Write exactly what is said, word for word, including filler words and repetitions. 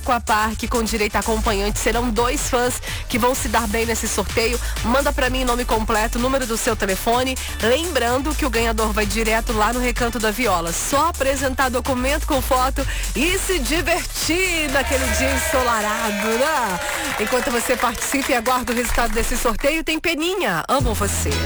Aquapark com direito a acompanhante. Serão dois fãs que vão se dar bem nesse sorteio. Manda pra mim nome completo, número do seu telefone. Lembrando que o ganhador vai direto lá no Recanto da Viola. Só apresentar documento com foto e se divertir naquele dia ensolarado, né? Enquanto você participa e aguarda o resultado desse sorteio, tem Peninha. Amo você.